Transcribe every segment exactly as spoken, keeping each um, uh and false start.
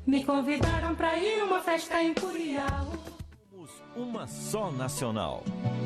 Me convidaram pra ir numa festa em Curial. Somos uma só nacional.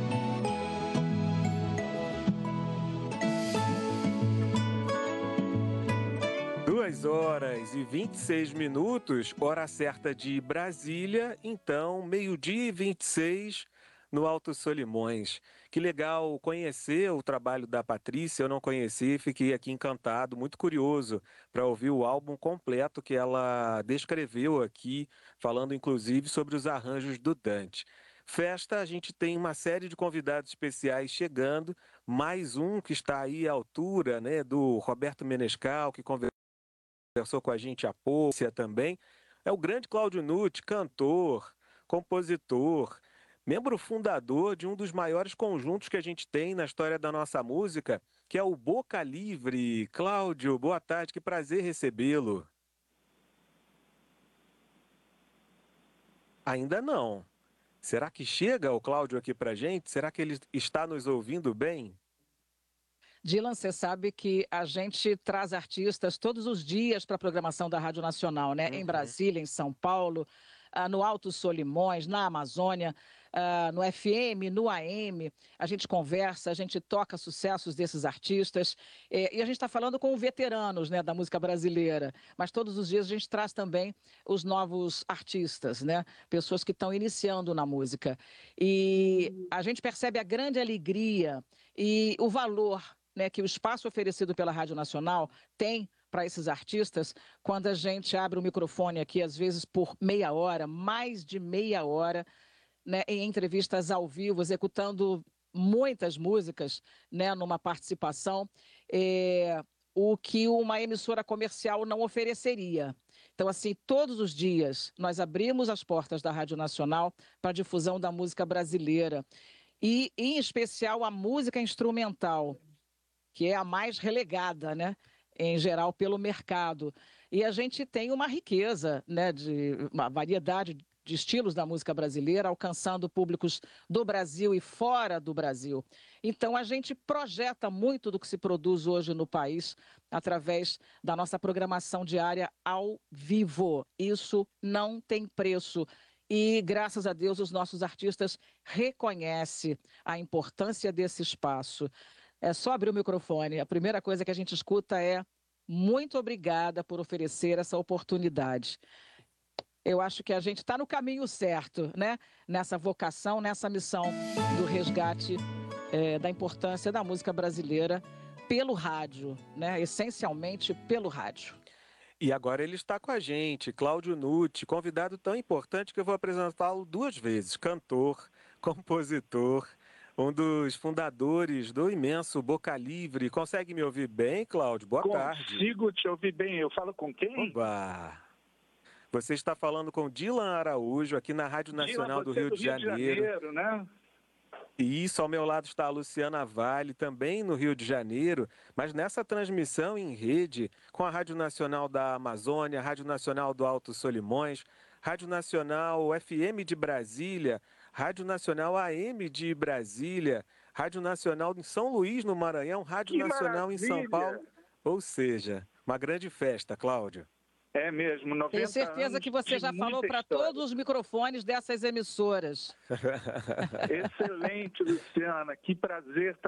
Duas horas e vinte e seis minutos, hora certa de Brasília, então meio-dia e vinte e seis no Alto Solimões. Que legal conhecer o trabalho da Patrícia, eu não conheci, fiquei aqui encantado, muito curioso para ouvir o álbum completo que ela descreveu aqui, falando inclusive sobre os arranjos do Dante. Festa, a gente tem uma série de convidados especiais chegando, mais um que está aí à altura, né, do Roberto Menescal, que conversou conversou com a gente há pouco também, é o grande Cláudio Nutt, cantor, compositor, membro fundador de um dos maiores conjuntos que a gente tem na história da nossa música, que é o Boca Livre. Cláudio, boa tarde, que prazer recebê-lo. Ainda não. Será que chega o Cláudio aqui pra gente? Será que ele está nos ouvindo bem? Dylan, você sabe que a gente traz artistas todos os dias para a programação da Rádio Nacional, né? Uhum. Em Brasília, em São Paulo, uh, no Alto Solimões, na Amazônia, uh, no F M, no A M. A gente conversa, a gente toca sucessos desses artistas. Eh, e a gente está falando com veteranos, né, da música brasileira. Mas todos os dias a gente traz também os novos artistas, né? Pessoas que estão iniciando na música. E a gente percebe a grande alegria e o valor, né, que o espaço oferecido pela Rádio Nacional tem para esses artistas, quando a gente abre o microfone aqui, às vezes por meia hora, mais de meia hora, né, em entrevistas ao vivo, executando muitas músicas, né, numa participação, é, o que uma emissora comercial não ofereceria. Então, assim, todos os dias nós abrimos as portas da Rádio Nacional para a difusão da música brasileira e, em especial, a música instrumental, que é a mais relegada, né, em geral, pelo mercado. E a gente tem uma riqueza, né, de uma variedade de estilos da música brasileira, alcançando públicos do Brasil e fora do Brasil. Então, a gente projeta muito do que se produz hoje no país através da nossa programação diária ao vivo. Isso não tem preço. E, graças a Deus, os nossos artistas reconhecem a importância desse espaço. É só abrir o microfone. A primeira coisa que a gente escuta é muito obrigada por oferecer essa oportunidade. Eu acho que a gente está no caminho certo, né? Nessa vocação, nessa missão do resgate é, da importância da música brasileira pelo rádio, né? Essencialmente pelo rádio. E agora ele está com a gente, Cláudio Nutt, convidado tão importante que eu vou apresentá-lo duas vezes. Cantor, compositor, um dos fundadores do imenso Boca Livre. Consegue me ouvir bem, Cláudio? Boa Consigo tarde. Consigo te ouvir bem. Eu falo com quem? Oba! Você está falando com Dylan Araújo, aqui na Rádio Nacional Dylan, do Rio do de Janeiro. Rio de Janeiro, né? E isso, ao meu lado está a Luciana Vale, também no Rio de Janeiro, mas nessa transmissão em rede com a Rádio Nacional da Amazônia, Rádio Nacional do Alto Solimões, Rádio Nacional F M de Brasília, Rádio Nacional A M de Brasília, Rádio Nacional em São Luís, no Maranhão, Rádio Que Nacional maravilha! em São Paulo. Ou seja, uma grande festa, Cláudio. É mesmo, noventa Tenho certeza anos que você de já falou muita para história. todos os microfones dessas emissoras. Excelente, Luciana. Que prazer